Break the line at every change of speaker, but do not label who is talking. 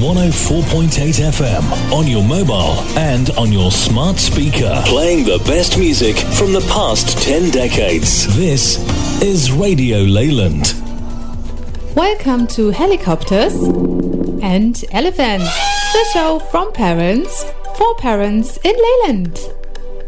104.8 FM on your mobile and on your smart speaker. Playing the best music from the past 10 decades. This is Radio Leyland.
Welcome to Helicopters and Elephants, the show from parents for parents in Leyland.